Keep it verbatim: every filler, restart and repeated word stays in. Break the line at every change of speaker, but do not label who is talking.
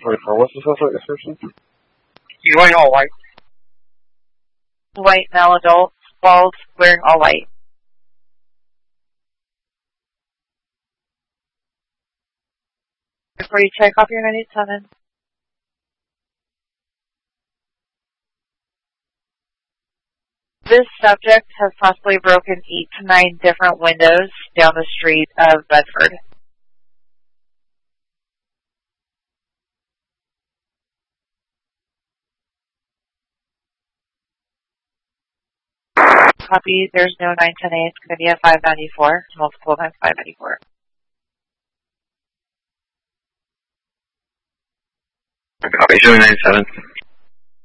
twenty-four. What's the social description?
He's wearing all white.
White male adult, bald, wearing all white. Before you check off your nine eight seven. This subject has possibly broken eight to nine different windows down the street of Bedford. Copy, there's no nine ten A, it's going to be a five ninety-four, multiple times five ninety-four.
Copy, zero nine seven.